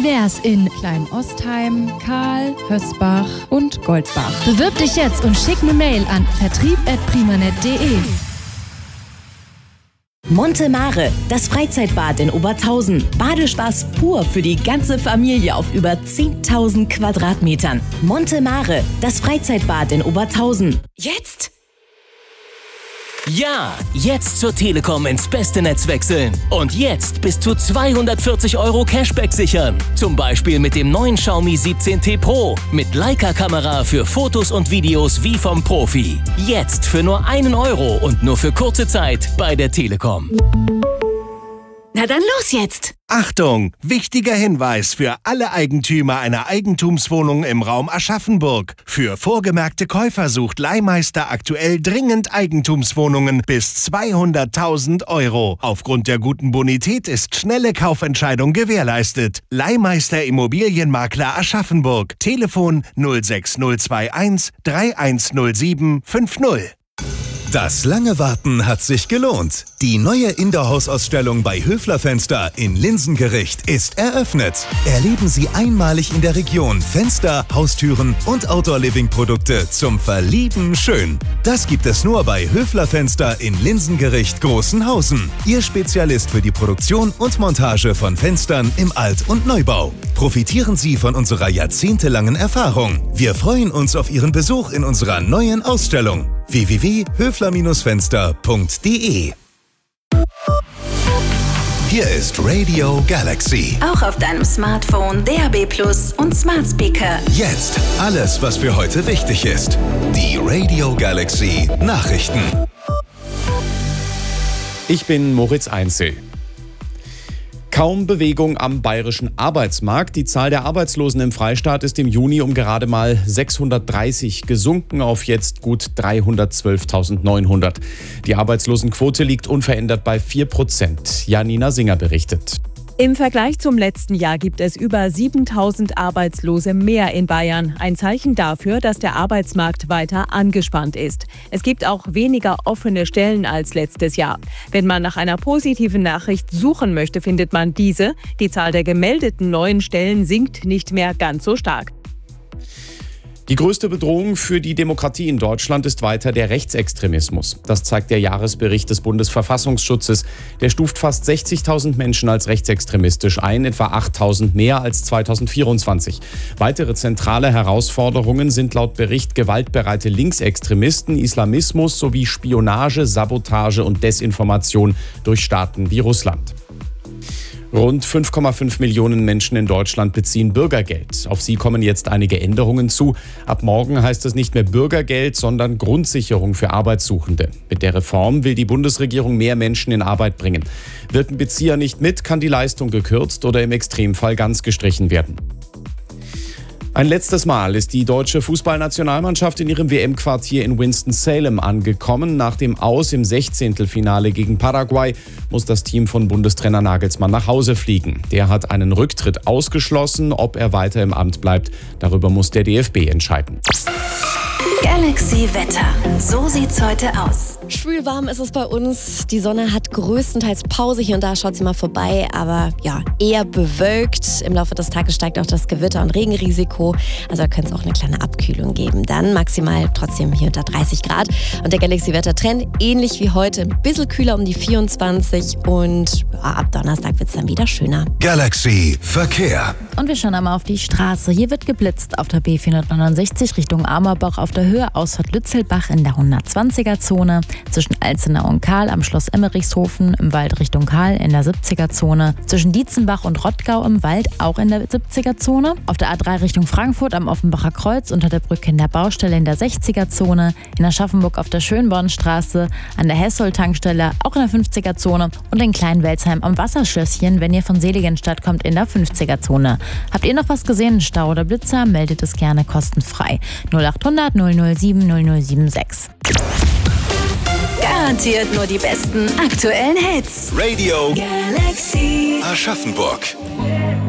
divers in Klein-Ostheim, Kahl, Hösbach und Goldbach. Bewirb dich jetzt und schick eine Mail an vertrieb@primanet.de. Monte Mare, das Freizeitbad in Obertshausen. Badespaß pur für die ganze Familie auf über 10.000 Quadratmetern. Monte Mare, das Freizeitbad in Obertshausen. Jetzt? Ja, jetzt zur Telekom ins beste Netz wechseln. Und jetzt bis zu 240 € Cashback sichern. Zum Beispiel mit dem neuen Xiaomi 17T Pro. Mit Leica-Kamera für Fotos und Videos wie vom Profi. Jetzt für nur 1 € und nur für kurze Zeit bei der Telekom. Na dann los jetzt! Achtung! Wichtiger Hinweis für alle Eigentümer einer Eigentumswohnung im Raum Aschaffenburg. Für vorgemerkte Käufer sucht Leihmeister aktuell dringend Eigentumswohnungen bis 200.000 €. Aufgrund der guten Bonität ist schnelle Kaufentscheidung gewährleistet. Leihmeister Immobilienmakler Aschaffenburg. Telefon 06021 3107 50. Das lange Warten hat sich gelohnt. Die neue Indoor-Hausausstellung bei Höfler Fenster in Linsengericht ist eröffnet. Erleben Sie einmalig in der Region Fenster, Haustüren und Outdoor-Living-Produkte zum Verlieben schön. Das gibt es nur bei Höfler Fenster in Linsengericht Großenhausen. Ihr Spezialist für die Produktion und Montage von Fenstern im Alt- und Neubau. Profitieren Sie von unserer jahrzehntelangen Erfahrung. Wir freuen uns auf Ihren Besuch in unserer neuen Ausstellung. www.höfler-fenster.de. Hier ist Radio Galaxy. Auch auf deinem Smartphone, DAB+ und Smart Speaker. Jetzt alles, was für heute wichtig ist. Die Radio Galaxy Nachrichten. Ich bin Moritz Einzel. Kaum Bewegung am bayerischen Arbeitsmarkt. Die Zahl der Arbeitslosen im Freistaat ist im Juni um gerade mal 630 gesunken auf jetzt gut 312.900. Die Arbeitslosenquote liegt unverändert bei 4%. Janina Singer berichtet. Im Vergleich zum letzten Jahr gibt es über 7.000 Arbeitslose mehr in Bayern. Ein Zeichen dafür, dass der Arbeitsmarkt weiter angespannt ist. Es gibt auch weniger offene Stellen als letztes Jahr. Wenn man nach einer positiven Nachricht suchen möchte, findet man diese. Die Zahl der gemeldeten neuen Stellen sinkt nicht mehr ganz so stark. Die größte Bedrohung für die Demokratie in Deutschland ist weiter der Rechtsextremismus. Das zeigt der Jahresbericht des Bundesverfassungsschutzes. Der stuft fast 60.000 Menschen als rechtsextremistisch ein, etwa 8.000 mehr als 2024. Weitere zentrale Herausforderungen sind laut Bericht gewaltbereite Linksextremisten, Islamismus sowie Spionage, Sabotage und Desinformation durch Staaten wie Russland. Rund 5,5 Millionen Menschen in Deutschland beziehen Bürgergeld. Auf sie kommen jetzt einige Änderungen zu. Ab morgen heißt es nicht mehr Bürgergeld, sondern Grundsicherung für Arbeitssuchende. Mit der Reform will die Bundesregierung mehr Menschen in Arbeit bringen. Wirken Bezieher nicht mit, kann die Leistung gekürzt oder im Extremfall ganz gestrichen werden. Ein letztes Mal ist die deutsche Fußballnationalmannschaft in ihrem WM-Quartier in Winston-Salem angekommen. Nach dem Aus im 16. Gegen Paraguay muss das Team von Bundestrainer Nagelsmann nach Hause fliegen. Der hat einen Rücktritt ausgeschlossen. Ob er weiter im Amt bleibt, darüber muss der DFB entscheiden. Galaxy Wetter. So sieht's heute aus. Schwül warm ist es bei uns. Die Sonne hat größtenteils Pause. Hier und da schaut sie mal vorbei. Aber ja, eher bewölkt. Im Laufe des Tages steigt auch das Gewitter- und Regenrisiko. Also da könnte es auch eine kleine Abkühlung geben. Dann maximal trotzdem hier unter 30 Grad. Und der Galaxy-Wetter-Trend ähnlich wie heute. Ein bisschen kühler um die 24. Und ja, ab Donnerstag wird es dann wieder schöner. Galaxy Verkehr. Und wir schauen einmal auf die Straße. Hier wird geblitzt auf der B469 Richtung Amerbach auf der Höhe Ausfahrt-Lützelbach in der 120er-Zone. Zwischen Alzenau und Kahl am Schloss Emmerichshofen im Wald Richtung Kahl in der 70er-Zone. Zwischen Dietzenbach und Rottgau im Wald auch in der 70er-Zone. Auf der A3 Richtung Frankfurt am Offenbacher Kreuz unter der Brücke in der Baustelle in der 60er-Zone. In Aschaffenburg auf der Schönbornstraße, an der Hessold-Tankstelle auch in der 50er-Zone. Und in Kleinwelzheim am Wasserschlösschen, wenn ihr von Seligenstadt kommt, in der 50er-Zone. Habt ihr noch was gesehen, Stau oder Blitzer? Meldet es gerne kostenfrei. 0800 007 0076. Garantiert nur die besten aktuellen Hits. Radio Galaxy Aschaffenburg.